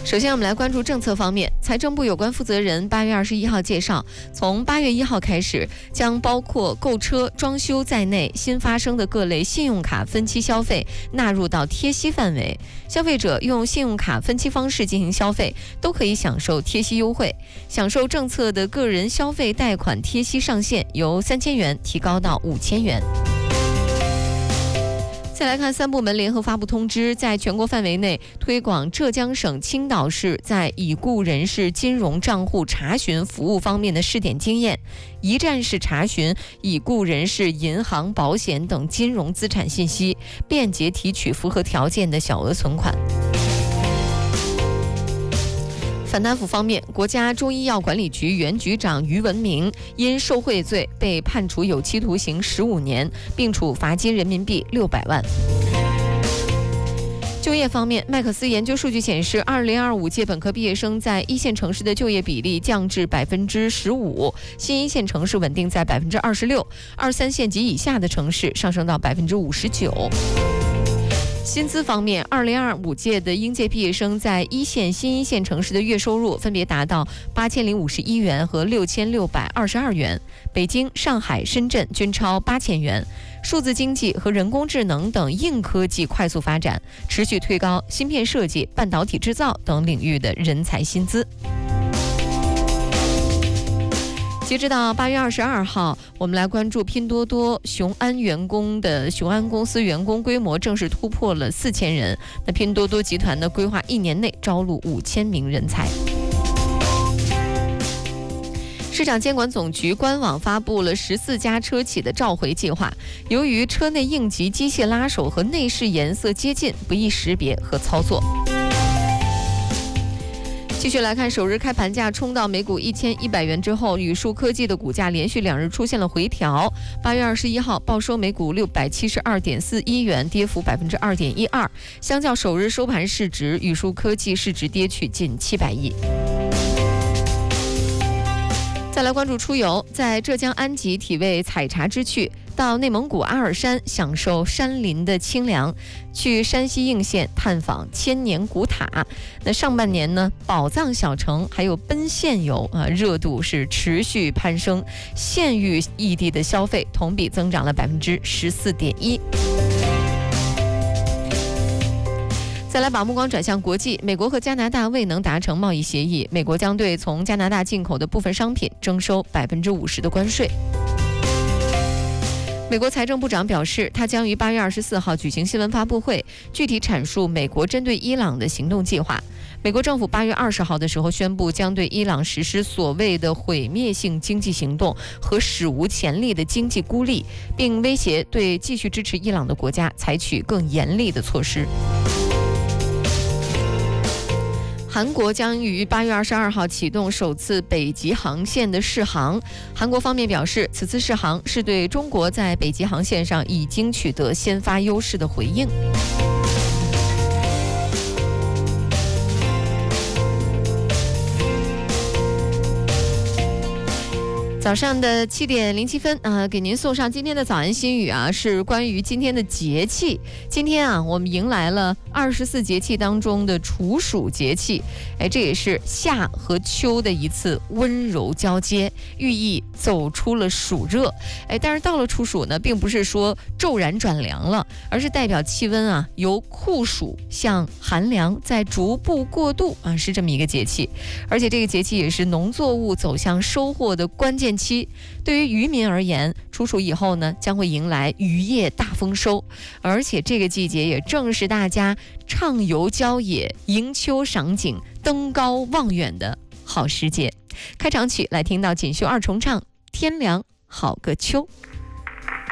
首先，我们来关注政策方面。财政部有关负责人8月21号介绍，从8月1号开始，将包括购车、装修在内新发生的各类信用卡分期消费纳入到贴息范围。消费者用信用卡分期方式进行消费，都可以享受贴息优惠。享受政策的个人消费贷款贴息上限由3000元提高到5000元。再来看3部门联合发布通知，在全国范围内推广浙江省青岛市在已故人士金融账户查询服务方面的试点经验，一站式查询已故人士银行、保险等金融资产信息，便捷提取符合条件的小额存款。反贪腐方面，国家中医药管理局原局长于文明因受贿罪被判处有期徒刑15年，并处罚金人民币600万。就业方面，麦克斯研究数据显示，2025届本科毕业生在一线城市的就业比例降至15%，新一线城市稳定在26%，二三线及以下的城市上升到59%。薪资方面，2025届的应届毕业生在一线、新一线城市的月收入分别达到8051元和6622元，北京、上海、深圳均超8000元。数字经济和人工智能等硬科技快速发展，持续推高芯片设计、半导体制造等领域的人才薪资。截止到8月22号，我们来关注拼多多雄安公司员工规模正式突破了4000人。那拼多多集团呢，规划1年内招录5000名人才。市场监管总局官网发布了14家车企的召回计划，由于车内应急机械拉手和内饰颜色接近，不易识别和操作。继续来看，首日开盘价冲到每股1100元之后，宇树科技的股价连续2日出现了回调。8月21号报收每股672.41元，跌幅2.12%。相较首日收盘市值，宇树科技市值跌去近700亿。再来关注出游，在浙江安吉体味采茶之趣，到内蒙古阿尔山享受山林的清凉，去山西应县探访千年古塔。那上半年呢，宝藏小城还有奔现游热度是持续攀升，县域异地的消费同比增长了14.1%。再来把目光转向国际，美国和加拿大未能达成贸易协议，美国将对从加拿大进口的部分商品征收50%的关税。美国财政部长表示，他将于8月24号举行新闻发布会，具体阐述美国针对伊朗的行动计划。美国政府8月20号的时候宣布，将对伊朗实施所谓的毁灭性经济行动和史无前例的经济孤立，并威胁对继续支持伊朗的国家采取更严厉的措施。韩国将于8月22号启动首次北极航线的试航。韩国方面表示，此次试航是对中国在北极航线上已经取得先发优势的回应。早上的7点07分给您送上今天的早安心语是关于今天的节气。今天我们迎来了24节气当中的处暑节气，这也是夏和秋的一次温柔交接，寓意走出了暑热。但是到了处暑呢，并不是说骤然转凉了，而是代表气温由酷暑向寒凉再逐步过渡是这么一个节气。而且这个节气也是农作物走向收获的关键期。对于渔民而言，处暑以后呢，将会迎来渔业大丰收，而且这个季节也正是大家畅游郊野、迎秋赏景、登高望远的好时节。开场曲来听到锦绣二重唱《天凉好个秋》。